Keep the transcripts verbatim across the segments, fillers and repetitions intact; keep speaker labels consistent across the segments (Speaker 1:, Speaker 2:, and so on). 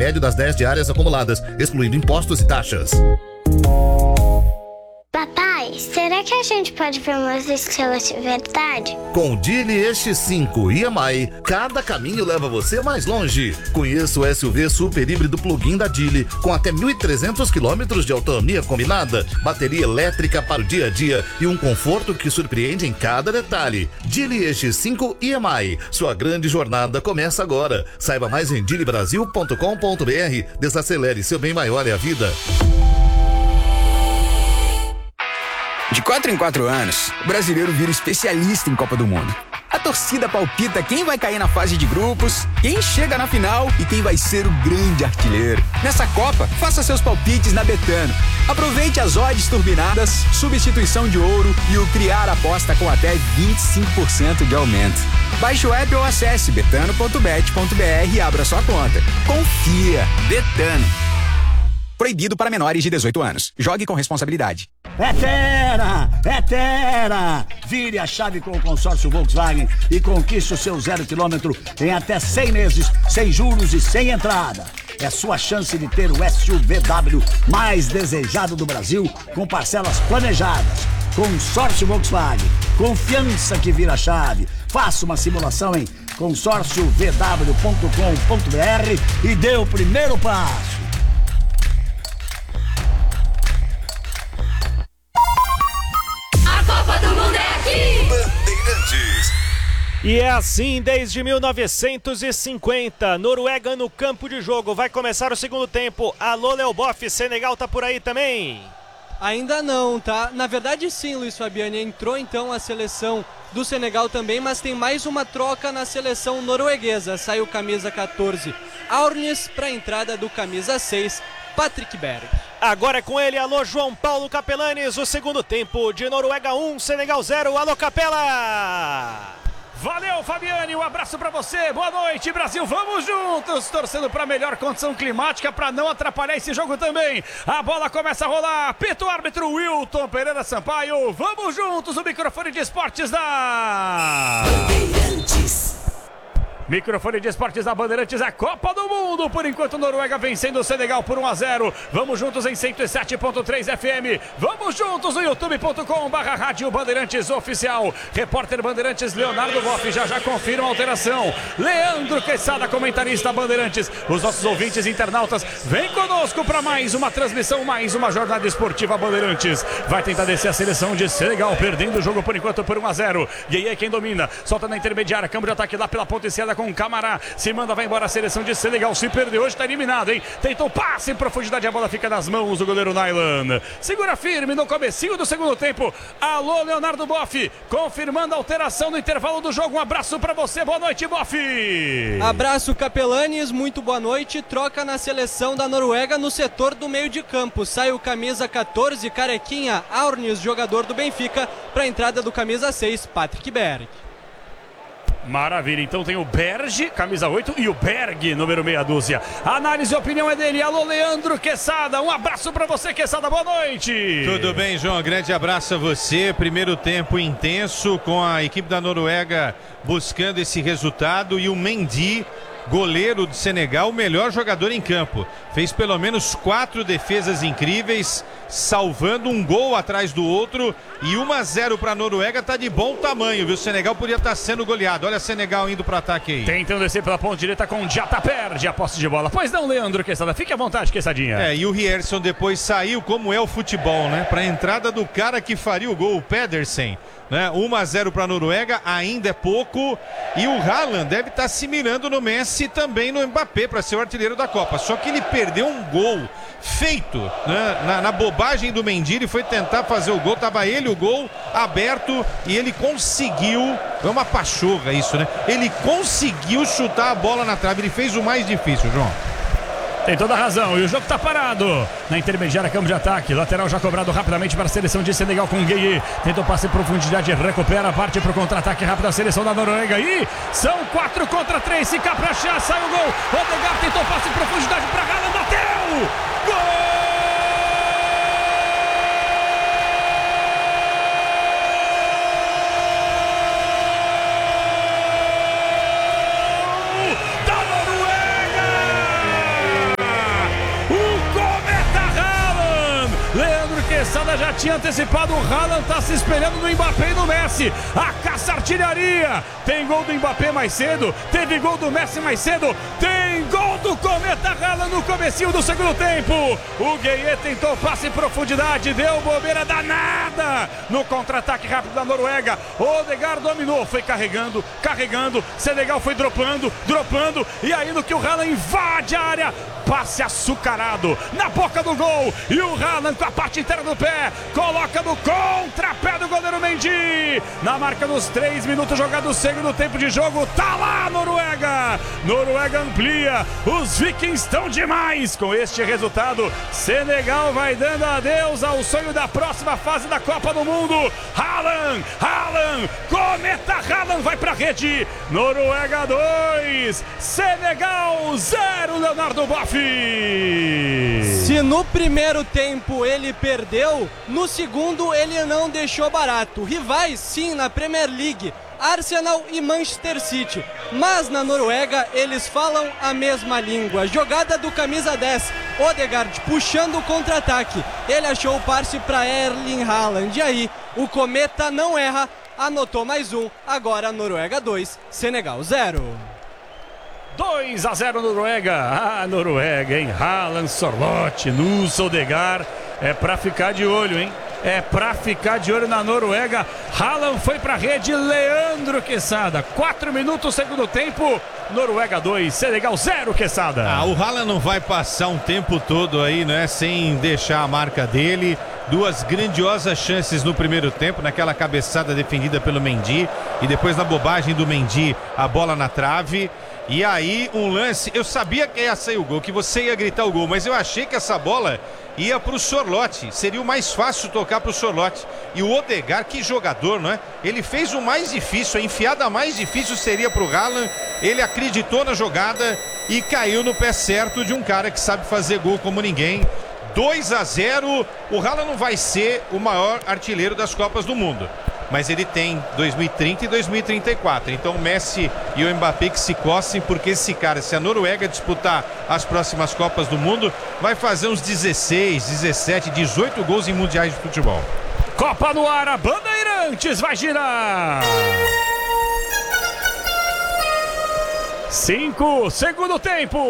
Speaker 1: médio das dez diárias acumuladas, excluindo impostos e taxas.
Speaker 2: Papai, será que a gente pode ver umas estrelas de verdade?
Speaker 1: Com o Geely E X cinco I M I, cada caminho leva você mais longe. Conheça o S U V super híbrido plug-in da Geely, com até mil e trezentos quilômetros de autonomia combinada, bateria elétrica para o dia a dia e um conforto que surpreende em cada detalhe. Geely E X cinco I M I, sua grande jornada começa agora. Saiba mais em geely brasil ponto com ponto b r. Desacelere, seu bem maior é a vida.
Speaker 3: De quatro em quatro anos, o brasileiro vira especialista em Copa do Mundo. A torcida palpita quem vai cair na fase de grupos, quem chega na final e quem vai ser o grande artilheiro. Nessa Copa, faça seus palpites na Betano. Aproveite as odds turbinadas, substituição de ouro e o criar aposta com até vinte e cinco por cento de aumento. Baixe o app ou acesse betano ponto bet ponto b r e abra sua conta. Confia. Betano. Proibido para menores de dezoito anos. Jogue com responsabilidade.
Speaker 4: É Tera! É Tera! Vire a chave com o consórcio Volkswagen e conquiste o seu zero quilômetro em até cem meses, sem juros e sem entrada. É sua chance de ter o S U V W mais desejado do Brasil, com parcelas planejadas. Consórcio Volkswagen. Confiança que vira chave. Faça uma simulação em consórcio v w ponto com ponto b r e dê o primeiro passo.
Speaker 5: Copa do Mundo é aqui!
Speaker 6: Bandeirantes.
Speaker 7: E é assim desde mil novecentos e cinquenta. Noruega no campo de jogo. Vai começar o segundo tempo. Alô, Léo Boff, Senegal tá por aí também?
Speaker 8: Ainda não, tá? Na verdade sim, Luiz Fabiani. Entrou então a seleção do Senegal também, mas tem mais uma troca na seleção norueguesa. Saiu camisa quatorze, Aurnes, para a entrada do camisa seis, Patrick Berg.
Speaker 7: Agora é com ele, alô João Paulo Capelanes, o segundo tempo de Noruega um, Senegal zero, alô Capela!
Speaker 9: Valeu, Fabiane, um abraço pra você, boa noite, Brasil, vamos juntos, torcendo pra melhor condição climática pra não atrapalhar esse jogo também. A bola começa a rolar, apita o árbitro Wilton Pereira Sampaio, vamos juntos, o microfone de esportes da Bandeirantes. Microfone de esportes da Bandeirantes, a Copa do Mundo. Por enquanto, Noruega vencendo o Senegal por um a zero. Vamos juntos em cento e sete ponto três F M. Vamos juntos no youtube ponto com barra rádio Bandeirantes Oficial. Repórter Bandeirantes Leonardo Boff já já confirma a alteração. Leandro Quesada, comentarista Bandeirantes. Os nossos ouvintes internautas, vem conosco para mais uma transmissão, mais uma jornada esportiva Bandeirantes. Vai tentar descer a seleção de Senegal, perdendo o jogo por enquanto por um a zero. E aí é quem domina. Solta na intermediária, campo de ataque lá pela ponta esquerda com o Camará, se manda, vai embora a seleção de Senegal, se perdeu hoje, está eliminado, hein? Tentou passe em profundidade, a bola fica nas mãos do goleiro Nailan, segura firme no comecinho do segundo tempo. Alô, Leonardo Boff, confirmando a alteração no intervalo do jogo, um abraço para você, boa noite, Boff.
Speaker 8: Abraço, Capelanes, muito boa noite. Troca na seleção da Noruega no setor do meio de campo, sai o camisa quatorze, Carequinha Aurnes, jogador do Benfica, para a entrada do camisa seis, Patrick Berg.
Speaker 9: Maravilha, então tem o Berge, camisa oito, e o Berg, número meia dúzia. A análise e opinião é dele. Alô, Leandro Quesada, um abraço pra você, Quesada, boa noite.
Speaker 10: Tudo bem, João, grande abraço a você. Primeiro tempo intenso com a equipe da Noruega buscando esse resultado e o Mendy, goleiro do Senegal, o melhor jogador em campo. Fez pelo menos quatro defesas incríveis, salvando um gol atrás do outro, e um a zero para a Noruega tá de bom tamanho, viu? O Senegal podia estar tá sendo goleado. Olha o Senegal indo para ataque aí.
Speaker 9: Tentando descer pela ponta direita com o Diata, perde a posse de bola. Pois não, Leandro Quesada, fique à vontade, Quesadinha.
Speaker 10: É, e o Rierson depois saiu, como é o futebol, né? Para a entrada do cara que faria o gol, o Pedersen. Né? um a zero para a Noruega, ainda é pouco, e o Haaland deve estar tá se mirando no Messi e também no Mbappé para ser o artilheiro da Copa, só que ele perdeu um gol feito, né? na, na bobagem do Mendy. Ele foi tentar fazer o gol, tava ele o gol aberto e ele conseguiu, é uma pachorra isso, né? Ele conseguiu chutar a bola na trave, ele fez o mais difícil, João.
Speaker 9: Tem toda a razão, e o jogo tá parado na intermediária, campo de ataque, lateral já cobrado rapidamente para a seleção de Senegal com Gueye, tentou passe em profundidade, recupera, parte pro contra-ataque rápido a seleção da Noruega, e são quatro contra três, se caprichar, sai o gol, Odegaard tentou passe em profundidade para Haaland, bateu, gol! Quesada já tinha antecipado, o Haaland tá se espelhando no Mbappé e no Messi. A caça artilharia. Tem gol do Mbappé mais cedo, teve gol do Messi mais cedo, tem gol do Cometa Haaland no comecinho do segundo tempo. O Gueye tentou passe em profundidade, deu bobeira danada no contra-ataque rápido da Noruega. Odegaard dominou, foi carregando, carregando, Senegal foi dropando, dropando, e aí no que o Haaland invade a área, passe açucarado na boca do gol, e o Haaland com a parte inteira do pé, coloca no contrapé do goleiro Mendy, na marca dos três minutos jogados segundo tempo de jogo. Tá lá, Noruega! Noruega amplia, os vikings estão demais com este resultado. Senegal vai dando adeus ao sonho da próxima fase da Copa do Mundo. Haaland, Haaland, Cometa Haaland vai pra rede. Noruega dois, Senegal zero, Leonardo Boff.
Speaker 8: Se no primeiro tempo ele perdeu, no segundo ele não deixou barato. Rivais sim na Premier League, Arsenal e Manchester City, mas na Noruega eles falam a mesma língua. Jogada do camisa dez, Odegaard puxando o contra-ataque, ele achou o passe para Erling Haaland, e aí o Cometa não erra, anotou mais um. Agora Noruega dois, Senegal zero.
Speaker 9: dois a zero Noruega. Ah, Noruega, hein? Haaland, Sorloth, Nunes, Odegaard. É pra ficar de olho, hein? É pra ficar de olho na Noruega. Haaland foi pra rede, Leandro Quesada. quatro minutos, segundo tempo. Noruega dois, Senegal zero, Quesada.
Speaker 10: Ah, o Haaland não vai passar um tempo todo aí, né? Sem deixar a marca dele. Duas grandiosas chances no primeiro tempo, naquela cabeçada defendida pelo Mendy. E depois na bobagem do Mendy, a bola na trave. E aí um lance, eu sabia que ia sair o gol, que você ia gritar o gol, mas eu achei que essa bola ia pro Sorloth, seria o mais fácil tocar pro Sorloth. E o Odegaard, que jogador, não é? Ele fez o mais difícil, a enfiada mais difícil seria pro Haaland. Ele acreditou na jogada e caiu no pé certo de um cara que sabe fazer gol como ninguém. dois a zero, o Haaland não vai ser o maior artilheiro das Copas do Mundo, mas ele tem dois mil e trinta e dois mil e trinta e quatro, então o Messi e o Mbappé que se cossem, porque esse cara, se a Noruega disputar as próximas Copas do Mundo, vai fazer uns dezesseis, dezessete, dezoito gols em mundiais de futebol.
Speaker 9: Copa no ar, a Bandeirantes vai girar. Cinco, segundo tempo.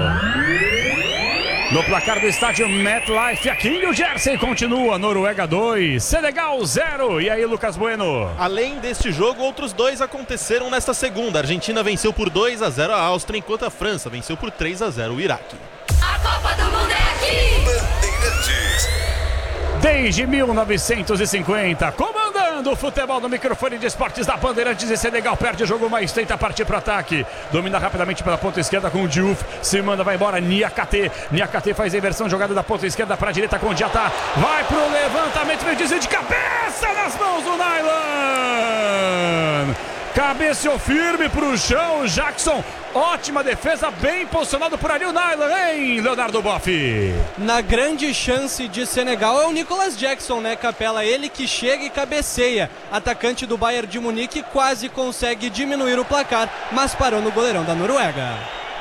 Speaker 9: No placar do estádio MetLife, aqui em New Jersey, continua Noruega dois, Senegal zero. E aí, Lucas Bueno?
Speaker 5: Além deste jogo, outros dois aconteceram nesta segunda. A Argentina venceu por dois a zero a Áustria, enquanto a França venceu por três a zero o Iraque.
Speaker 6: A Copa do Mundo é aqui!
Speaker 1: Bandeirantes.
Speaker 9: Desde mil novecentos e cinquenta, comandando o futebol no microfone de esportes da Bandeirantes, e Senegal perde o jogo, mas tenta partir para o ataque. Domina rapidamente pela ponta esquerda com o Diouf, se manda, vai embora, Niakate. Niakate faz a inversão, jogada da ponta esquerda para a direita com o Diatá. Vai pro levantamento, vem desvio de cabeça nas mãos do Nainggolan. Cabeceou firme pro chão, Jackson. Ótima defesa, bem posicionado por ali o Nainggolan, hein, Leonardo Boff?
Speaker 8: Na grande chance de Senegal é o Nicolas Jackson, né, Capela? Ele que chega e cabeceia. Atacante do Bayern de Munique quase consegue diminuir o placar, mas parou no goleirão da Noruega.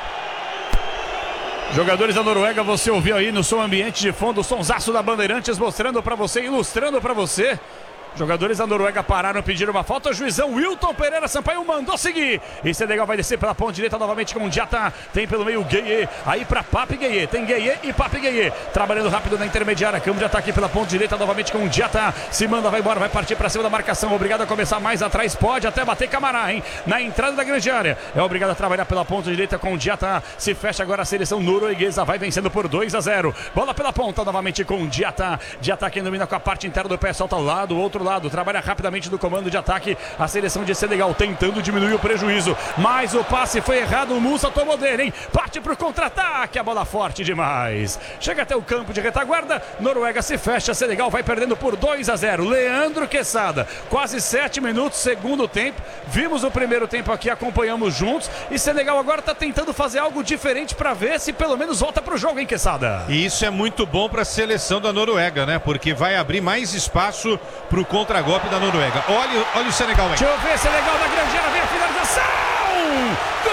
Speaker 9: Jogadores da Noruega, você ouviu aí no som ambiente de fundo, o sonsaço da Bandeirantes mostrando pra você, ilustrando pra você. Jogadores da Noruega pararam, pediram uma falta. O juizão Wilton Pereira Sampaio mandou seguir. E Senegal vai descer pela ponta direita novamente com o Diatá. Tem pelo meio o Gueye. Aí pra Pape Gueye. Tem Gueye e Pape Gueye. Trabalhando rápido na intermediária. Câmbio de ataque pela ponta direita novamente com o Diatá. Se manda, vai embora, vai partir pra cima da marcação. Obrigado a começar mais atrás. Pode até bater Camará, hein? Na entrada da grande área. É obrigado a trabalhar pela ponta direita com o Diatá. Se fecha agora a seleção norueguesa. Vai vencendo por dois a zero. Bola pela ponta novamente com o Diatá. Diatá que domina com a parte interna do pé. Solta lá do outro lado. Trabalha rápido do comando de ataque, a seleção de Senegal tentando diminuir o prejuízo, mas o passe foi errado, o Musa tomou dele, hein? Parte pro contra-ataque, a bola forte demais, chega até o campo de retaguarda, Noruega se fecha, Senegal vai perdendo por dois a zero, Leandro Quesada, quase sete minutos, segundo tempo, vimos o primeiro tempo aqui, acompanhamos juntos, e Senegal agora tá tentando fazer algo diferente para ver se pelo menos volta pro jogo, hein, Quesada?
Speaker 10: E isso é muito bom para a seleção da Noruega, né? Porque vai abrir mais espaço pro contragolpe da Noruega. Olha, olha o Senegal aí.
Speaker 9: Deixa eu ver, Senegal da grande área, vem a finalização! Gol!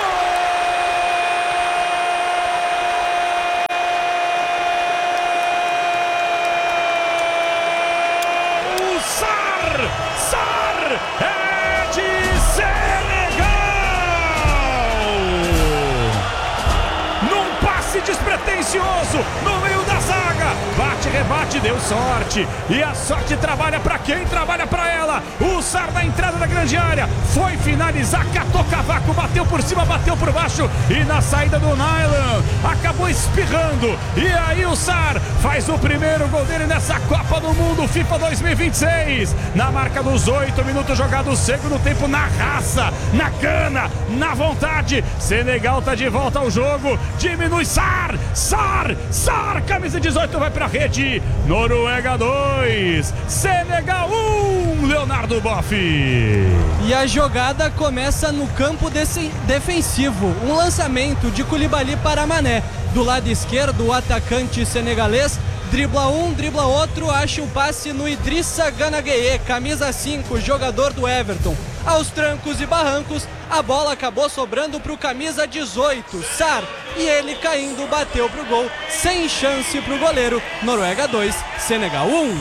Speaker 9: passe despretensioso no meio da zaga. Bate, rebate, deu sorte. E a sorte trabalha pra quem trabalha pra ela. O Sar na entrada da grande área. Foi finalizar, catou cavaco, bateu por cima, bateu por baixo. E na saída do Nyland, acabou espirrando. E aí o Sar faz o primeiro gol dele nessa Copa do Mundo FIFA dois mil e vinte e seis. Na marca dos oito minutos jogados, segundo tempo, na raça, na gana, na vontade. Senegal tá de volta ao jogo. Diminui Sar, Sar, Sar. Camisa dezoito vai pra rede. Noruega dois, Senegal um. Leonardo Boff.
Speaker 8: E a jogada começa no campo defensivo. Um lançamento de Koulibaly para Mané. Do lado esquerdo, o atacante senegalês dribla um, dribla outro, acha o passe no Idrissa Gana Gueye, camisa cinco, jogador do Everton. Aos trancos e barrancos, a bola acabou sobrando para o camisa dezoito, Sar, e ele caindo bateu pro gol, sem chance pro goleiro. Noruega dois, Senegal um.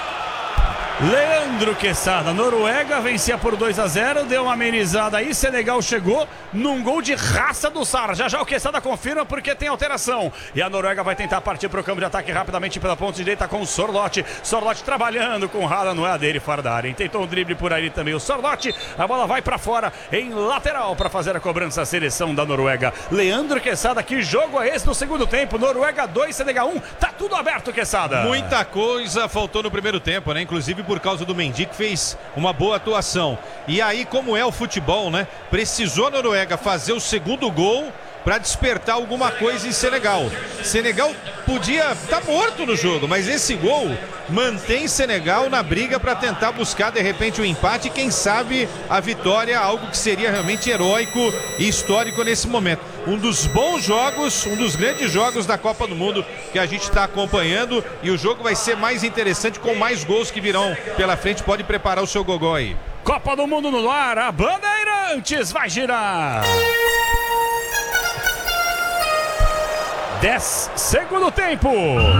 Speaker 9: Leandro Quesada, Noruega vencia por dois a zero, deu uma amenizada aí, Senegal chegou num gol de raça do Sar. Já já o Quesada confirma porque tem alteração. E a Noruega vai tentar partir para o campo de ataque rapidamente pela ponta direita com o Sorloth. Sorloth trabalhando com o Haaland, não é a dele, fora da área. Tentou um drible por ali também o Sorloth. A bola vai para fora em lateral para fazer a cobrança a seleção da Noruega. Leandro Quesada, que jogo é esse no segundo tempo? Noruega dois, Senegal um. Tá tudo aberto, Quesada.
Speaker 10: Muita coisa faltou no primeiro tempo, né? Inclusive por causa do Mendy, que fez uma boa atuação. E aí, como é o futebol, né? Precisou a Noruega fazer o segundo gol para despertar alguma coisa em Senegal. Senegal podia estar tá morto no jogo, mas esse gol mantém Senegal na briga para tentar buscar de repente o empate e quem sabe a vitória, algo que seria realmente heróico e histórico nesse momento. Um dos bons jogos, um dos grandes jogos da Copa do Mundo que a gente está acompanhando, e o jogo vai ser mais interessante com mais gols que virão pela frente. Pode preparar o seu gogó aí.
Speaker 9: Copa do Mundo no ar, a Bandeirantes vai girar. dez segundo tempo.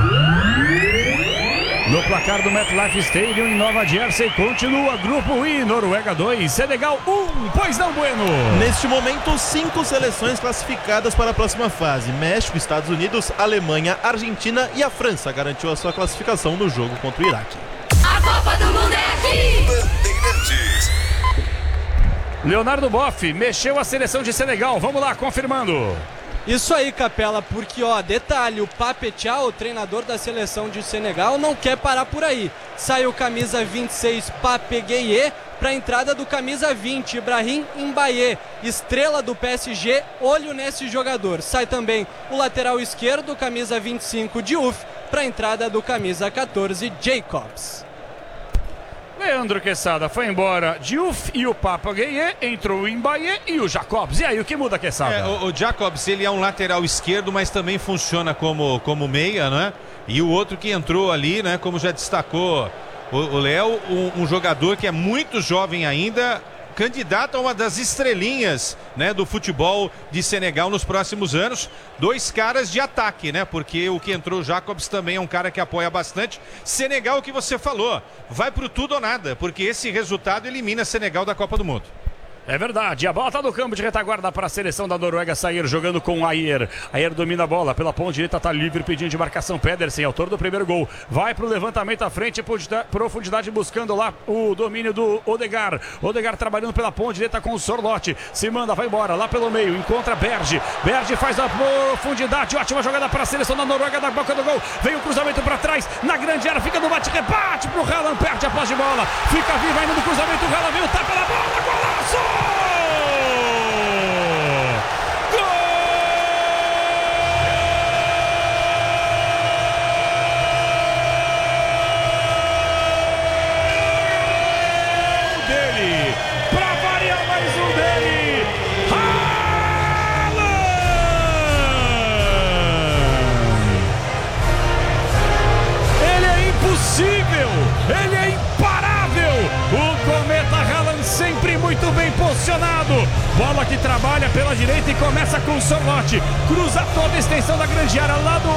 Speaker 9: No placar do MetLife Stadium em Nova Jersey, continua Grupo I, Noruega dois, Senegal um, pois não, Bueno?
Speaker 5: Neste momento, cinco seleções classificadas para a próxima fase. México, Estados Unidos, Alemanha, Argentina e a França garantiu a sua classificação no jogo contra o Iraque.
Speaker 6: A Copa do Mundo é aqui!
Speaker 1: Bandeirantes.
Speaker 9: Leonardo Boff mexeu a seleção de Senegal, vamos lá, confirmando.
Speaker 8: Isso aí, Capela, porque, ó, detalhe, o Pape Thiaw, o treinador da seleção de Senegal, não quer parar por aí. Saiu camisa vinte e seis, Pape Gueye, para a entrada do camisa vinte, Ibrahim Mbaye, estrela do P S G, olho nesse jogador. Sai também o lateral esquerdo, camisa vinte e cinco, Diouf, para a entrada do camisa catorze, Jacobs.
Speaker 9: Leandro Quesada foi embora, Diouf e o Papa Gueye, entrou o Mbaye e o Jacobs. E aí, o que muda, Quesada?
Speaker 10: É, o, o Jacobs, ele é um lateral esquerdo, mas também funciona como, como meia, né? E o outro que entrou ali, né? Como já destacou o Léo, um, um jogador que é muito jovem ainda, candidato a uma das estrelinhas, né, do futebol de Senegal nos próximos anos. Dois caras de ataque, né? Porque o que entrou, o Jacobs, também é um cara que apoia bastante. Senegal, o que você falou, vai pro tudo ou nada, porque esse resultado elimina Senegal da Copa do Mundo.
Speaker 9: É verdade, a bola tá no campo de retaguarda para a seleção da Noruega sair jogando com Ayer. Ayer domina a bola, pela ponta direita tá livre, pedindo de marcação Pedersen, autor do primeiro gol. Vai pro levantamento à frente, profundidade buscando lá o domínio do Odegaard. Odegaard trabalhando pela ponta direita com o Sorloth. Se manda, vai embora, lá pelo meio, encontra Berge. Berge faz a profundidade, ótima jogada para a seleção da Noruega da boca do gol. Vem o cruzamento para trás, na grande área, fica no bate-rebate pro Haaland, perde a posse de bola. Fica vivo ainda no cruzamento, o Haaland veio, tapa na bola, golaço! Ele é imparável, o cometa Haaland sempre muito bem posicionado, bola que trabalha pela direita e começa com o Sorloth, cruza toda a extensão da grande área lá do